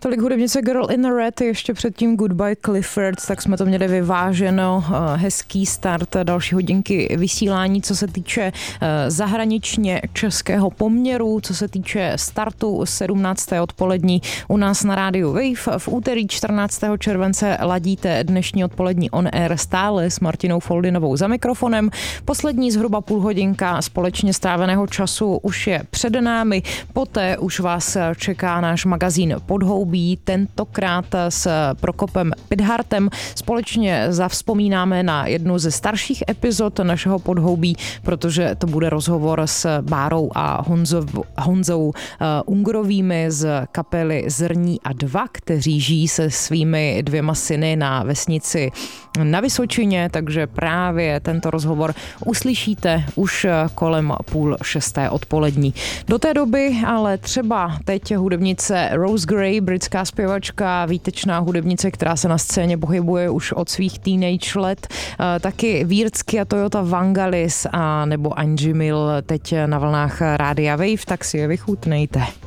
Tolik hudebnice Girl in Red, ještě předtím Goodbye Clifford, tak jsme to měli vyváženo, hezký start další hodinky vysílání, co se týče zahraničně českého poměru, co se týče startu 17. odpolední u nás na rádiu Wave. V úterý 14. července ladíte dnešní odpolední On Air stále s Martinou Foldinovou za mikrofonem. Poslední zhruba půl hodinka společně stráveného času už je před námi, poté už vás čeká náš magazín Podhoubí, tentokrát s Prokopem Pidhartem. Společně zavzpomínáme na jednu ze starších epizod našeho Podhoubí, protože to bude rozhovor s Bárou a Honzou Ungrovými z kapely Zrní a Dva, kteří žijí se svými 2 syny na vesnici na Vysočině, takže právě tento rozhovor uslyšíte už kolem 5:30 odpolední. Do té doby ale třeba teď hudebnice Rose Gray, britská zpěvačka, výtečná hudebnice, která se na scéně pohybuje už od svých teenage let, taky Vírsky a Toyota Vangalis a nebo Angie Mill teď na vlnách Rádia Wave, tak si je vychutnejte.